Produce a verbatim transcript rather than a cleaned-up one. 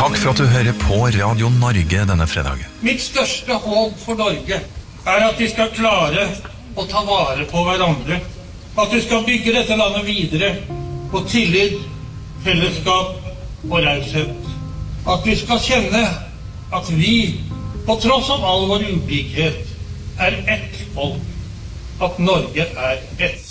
Takk for at du hører på Radio Norge denne fredagen. Mitt største håp for Norge er at vi skal klare å ta vare på hverandre. At vi skal bygge dette landet videre på tillit, fellesskap og raushet. At vi skal kjenne at vi, på tross av all vår ulikhet, er ett folk. At Norge er ett.